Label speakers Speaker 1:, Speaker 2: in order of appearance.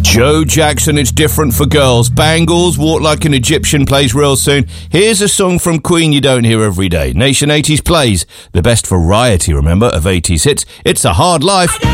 Speaker 1: Joe Jackson, It's Different for Girls. Bangles, Walk Like an Egyptian plays real soon. Here's a song from Queen you don't hear every day. Nation 80s plays the best variety, remember, of 80s hits. It's a Hard Life.